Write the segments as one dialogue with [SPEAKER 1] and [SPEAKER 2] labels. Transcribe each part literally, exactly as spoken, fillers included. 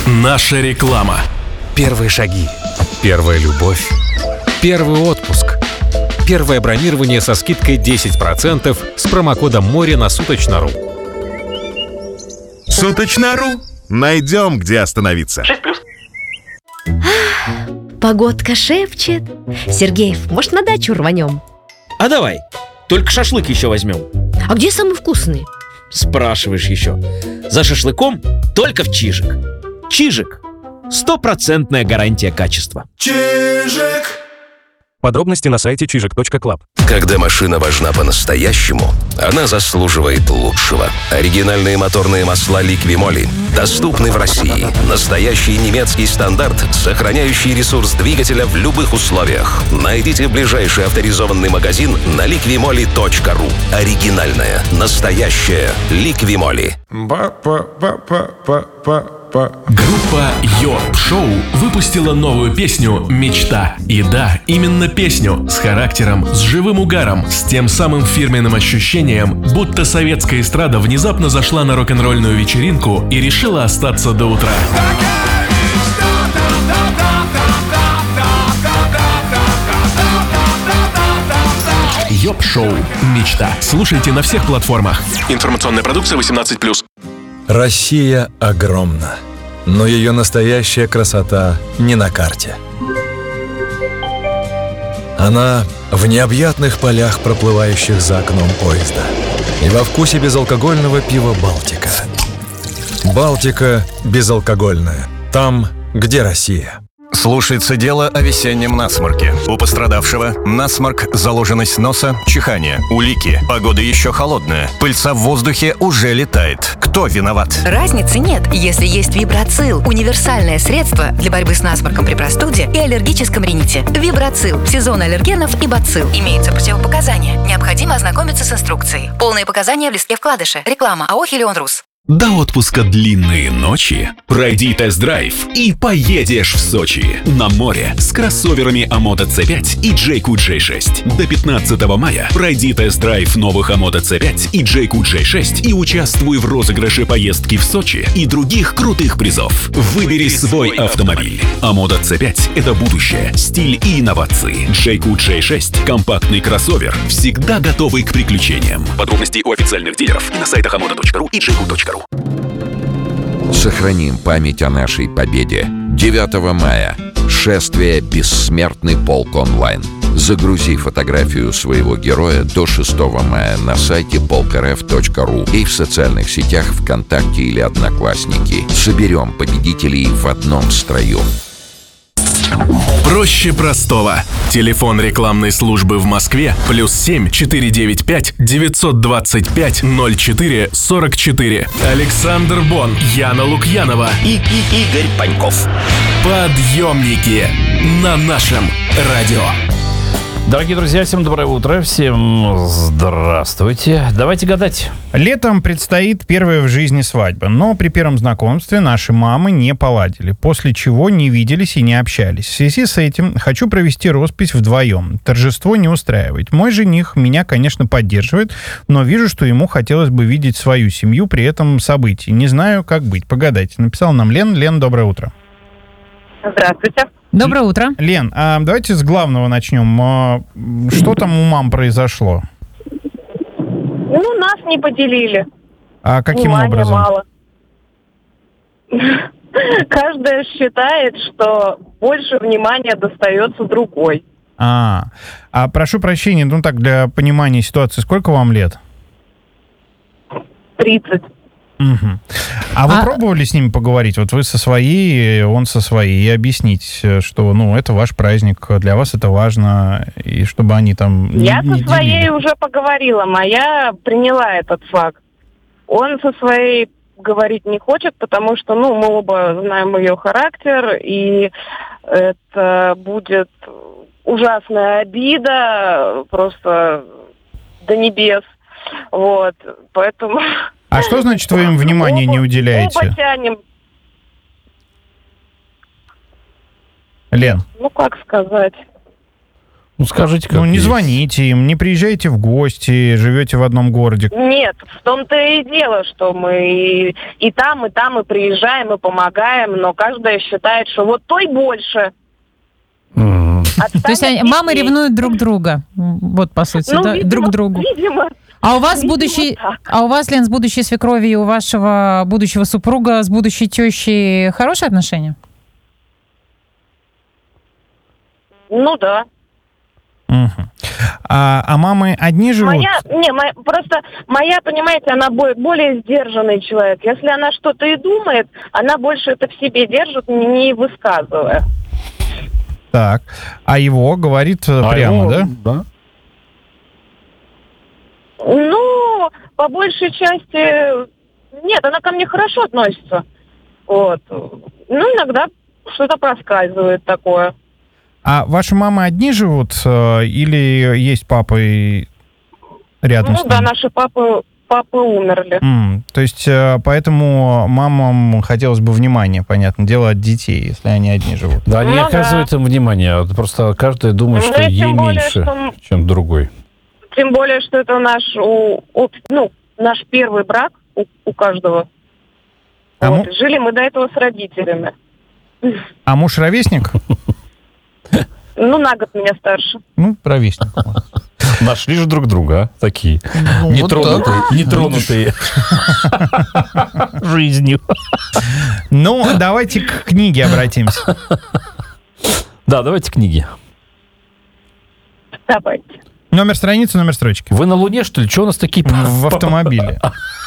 [SPEAKER 1] Наша реклама.
[SPEAKER 2] Первые шаги. Первая любовь. Первый отпуск. Первое бронирование со скидкой десять процентов с промокодом море на Суточно.ру.
[SPEAKER 3] Суточно.ру. Найдем, где остановиться.
[SPEAKER 1] шесть плюс.
[SPEAKER 4] Погодка шепчет. Сергеев, может, на дачу рванем?
[SPEAKER 5] А давай, только шашлык еще возьмем.
[SPEAKER 4] А где самый вкусный?
[SPEAKER 5] Спрашиваешь еще. За шашлыком только в Чижик. Чижик. Стопроцентная гарантия качества.
[SPEAKER 3] Чижик.
[SPEAKER 2] Подробности на сайте чижик точка клаб.
[SPEAKER 6] Когда машина важна по-настоящему, она заслуживает лучшего. Оригинальные моторные масла Liqui-Moly доступны в России. Настоящий немецкий стандарт, сохраняющий ресурс двигателя в любых условиях. Найдите ближайший авторизованный магазин на ликви моли точка ру. Оригинальная, настоящая Liqui-Moly.
[SPEAKER 3] Ба-ба-ба-ба-ба-ба.
[SPEAKER 1] Группа Йорк Шоу выпустила новую песню «Мечта». И да, именно песню с характером, с живым угаром, с тем самым фирменным ощущением, будто советская эстрада внезапно зашла на рок-н-ролльную вечеринку и решила остаться до утра. Йоп Шоу «Мечта». Слушайте на всех платформах. Информационная продукция восемнадцать плюс.
[SPEAKER 7] Россия огромна, но ее настоящая красота не на карте. Она в необъятных полях, проплывающих за окном поезда, и во вкусе безалкогольного пива «Балтика». «Балтика» безалкогольная. Там, где Россия.
[SPEAKER 8] Слушается дело о весеннем насморке. У пострадавшего насморк, заложенность носа, чихание, улики. Погода еще холодная. Пыльца в воздухе уже летает. Кто виноват?
[SPEAKER 9] Разницы нет, если есть Вибрацил. Универсальное средство для борьбы с насморком при простуде и аллергическом рините. Вибрацил. Сезон аллергенов и бацилл. Имеются противопоказания. Необходимо ознакомиться с инструкцией. Полные показания в листке вкладыша. Реклама АО «Хелион-Рус».
[SPEAKER 1] До отпуска длинные ночи. Пройди тест-драйв и поедешь в Сочи. На море с кроссоверами Амото си пять и Джейку джей шесть. До пятнадцатого мая пройди тест-драйв новых Амото си пять и Джейку джей шесть и участвуй в розыгрыше поездки в Сочи и других крутых призов. Выбери свой автомобиль. Амото си пять – это будущее, стиль и инновации. Джейку джей шесть – компактный кроссовер, всегда готовый к приключениям. Подробности у официальных дилеров и на сайтах амото точка ру и джейку точка ру.
[SPEAKER 6] Сохраним память о нашей победе. девятого мая. Шествие «Бессмертный полк онлайн». Загрузи фотографию своего героя до шестого мая на сайте полк эр эф точка ру и в социальных сетях ВКонтакте или Одноклассники. Соберем победителей в одном строю.
[SPEAKER 1] Проще простого. Телефон рекламной службы в Москве плюс семь четыре девять пять девятьсот двадцать пять ноль четыре сорок четыре. Александр Бон, Яна Лукьянова
[SPEAKER 5] И, и Игорь Паньков.
[SPEAKER 1] Подъемники на нашем радио.
[SPEAKER 10] Дорогие друзья, всем доброе утро, всем здравствуйте. Давайте гадать.
[SPEAKER 11] Летом предстоит первая в жизни свадьба, но при первом знакомстве наши мамы не поладили, после чего не виделись и не общались. В связи с этим хочу провести роспись вдвоем. Торжество не устраивает. Мой жених меня, конечно, поддерживает, но вижу, что ему хотелось бы видеть свою семью при этом событии. Не знаю, как быть. Погадайте. Написал нам Лен. Лен, доброе утро.
[SPEAKER 12] Здравствуйте.
[SPEAKER 4] Доброе утро.
[SPEAKER 11] Лен, а давайте с главного начнем. Что там у мам произошло?
[SPEAKER 12] Ну, нас не поделили.
[SPEAKER 11] А каким
[SPEAKER 12] Внимания
[SPEAKER 11] образом?
[SPEAKER 12] мало. Каждая считает, что больше внимания достается другой.
[SPEAKER 11] А, а прошу прощения, ну так, для понимания ситуации, сколько вам лет?
[SPEAKER 12] тридцать.
[SPEAKER 11] Угу. А вы
[SPEAKER 4] А-
[SPEAKER 11] пробовали с ними поговорить? Вот вы со своей, он со своей, и объяснить, что, ну, это ваш праздник, для вас это важно, и чтобы они там не,
[SPEAKER 12] Я
[SPEAKER 11] не
[SPEAKER 12] со своей
[SPEAKER 11] делили.
[SPEAKER 12] уже поговорила, моя приняла этот факт. Он со своей говорить не хочет, потому что, ну, мы оба знаем ее характер, и это будет ужасная обида, просто до небес. Вот, поэтому...
[SPEAKER 11] А что значит вы им внимания не уделяете?
[SPEAKER 12] Оба тянем.
[SPEAKER 11] Лен.
[SPEAKER 12] Ну, как сказать?
[SPEAKER 10] Ну, скажите, как
[SPEAKER 11] Ну, не
[SPEAKER 10] есть.
[SPEAKER 11] звоните им, не приезжайте в гости, живете в одном городе.
[SPEAKER 12] Нет, в том-то и дело, что мы и, и там, и там, и приезжаем, и помогаем, но каждая считает, что вот той больше.
[SPEAKER 13] То есть они- мамы ревнуют друг друга. Вот, по сути,
[SPEAKER 12] Ну,
[SPEAKER 13] да,
[SPEAKER 12] видимо,
[SPEAKER 13] друг к другу.
[SPEAKER 12] Видимо.
[SPEAKER 13] А у вас
[SPEAKER 12] видимо,
[SPEAKER 13] будущий,
[SPEAKER 12] так.
[SPEAKER 13] а у вас, Лен, с будущей свекровью и у вашего будущего супруга с будущей тещей хорошие отношения?
[SPEAKER 12] Ну да.
[SPEAKER 11] Мгм. А, а мамы одни живут?
[SPEAKER 12] Моя, не, моя, просто моя, понимаете, она бо- более сдержанный человек. Если она что-то и думает, она больше это в себе держит, не, не высказывая.
[SPEAKER 11] Так. А его говорит э,
[SPEAKER 10] А
[SPEAKER 11] прямо,
[SPEAKER 10] его-
[SPEAKER 11] да?
[SPEAKER 10] Да.
[SPEAKER 12] Ну, по большей части, нет, она ко мне хорошо относится. Вот. Ну, иногда что-то проскальзывает такое.
[SPEAKER 11] А ваши мамы одни живут э, или есть папа и рядом
[SPEAKER 12] Ну
[SPEAKER 11] с
[SPEAKER 12] да,
[SPEAKER 11] ними?
[SPEAKER 12] наши папы, папы умерли.
[SPEAKER 11] М, то есть, э, поэтому мамам хотелось бы внимания, понятное дело, от детей, если они одни живут.
[SPEAKER 10] Да, не
[SPEAKER 12] Ну да.
[SPEAKER 10] оказывают им внимания. Вот просто каждый думает,
[SPEAKER 12] Ну,
[SPEAKER 10] что
[SPEAKER 12] и
[SPEAKER 10] ей
[SPEAKER 12] тем более,
[SPEAKER 10] меньше,
[SPEAKER 12] что-
[SPEAKER 10] чем другой.
[SPEAKER 12] Тем более, что это наш, у- об- ну, наш первый брак у, у каждого.
[SPEAKER 11] А,
[SPEAKER 12] Вот.
[SPEAKER 11] му-
[SPEAKER 12] Жили мы до этого с родителями.
[SPEAKER 11] а муж ровесник?
[SPEAKER 12] Ну, на год меня старше.
[SPEAKER 11] Ну, ровесник.
[SPEAKER 10] Нашли же друг друга, а? Такие.
[SPEAKER 11] Ну,
[SPEAKER 10] Нетронутые, нетронутые жизнью.
[SPEAKER 11] Ну, давайте к книге обратимся.
[SPEAKER 10] Да, давайте книги.
[SPEAKER 12] Давайте.
[SPEAKER 11] Номер страницы, номер строчки.
[SPEAKER 10] Вы на Луне, что ли? Что у нас такие...
[SPEAKER 11] В автомобиле.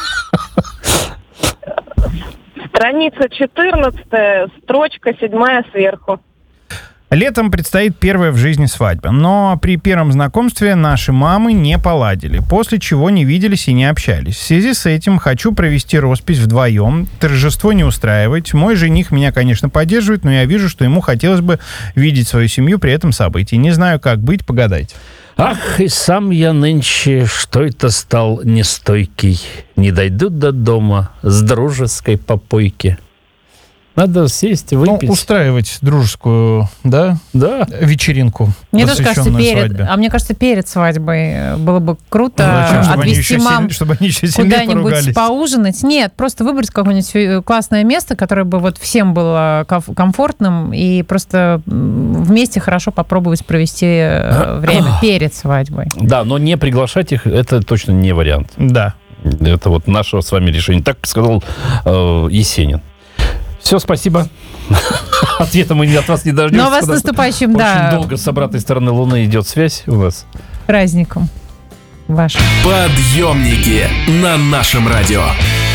[SPEAKER 12] Страница четырнадцатая, строчка седьмая сверху.
[SPEAKER 11] Летом предстоит первая в жизни свадьба, но при первом знакомстве наши мамы не поладили, после чего не виделись и не общались. В связи с этим хочу провести роспись вдвоем, торжество не устраивать. Мой жених меня, конечно, поддерживает, но я вижу, что ему хотелось бы видеть свою семью при этом событии. Не знаю, как быть, погадайте.
[SPEAKER 10] Ах, и сам я нынче, что это стал нестойкий. Не дойду до дома с дружеской попойки. Надо сесть,
[SPEAKER 11] Ну,
[SPEAKER 10] выпить.
[SPEAKER 11] устраивать дружескую, да,
[SPEAKER 10] да.
[SPEAKER 11] вечеринку,
[SPEAKER 13] Мне тоже кажется,
[SPEAKER 11] посвященную
[SPEAKER 13] перед,
[SPEAKER 11] свадьбе.
[SPEAKER 13] а мне кажется, перед свадьбой было бы круто
[SPEAKER 11] Ну, зачем, чтобы они
[SPEAKER 13] отвезти
[SPEAKER 11] еще
[SPEAKER 13] мам
[SPEAKER 11] сильнее- чтобы они еще сильнее
[SPEAKER 13] куда-нибудь
[SPEAKER 11] поругались?
[SPEAKER 13] поужинать. Нет, просто выбрать какое-нибудь э, классное место, которое бы вот всем было комф- комфортным, и просто м, вместе хорошо попробовать провести э, время перед свадьбой.
[SPEAKER 10] Да, но не приглашать их, это точно не вариант.
[SPEAKER 11] Да.
[SPEAKER 10] Это вот наше с вами решение. Так сказал э, Есенин. Все, спасибо. Ответа мы от вас не дождемся.
[SPEAKER 13] Но вас с
[SPEAKER 10] потому что
[SPEAKER 13] наступающим,
[SPEAKER 10] очень
[SPEAKER 13] да,
[SPEAKER 10] долго с обратной стороны Луны идет связь у вас.
[SPEAKER 13] праздником вашим.
[SPEAKER 1] Подъемники на нашем радио.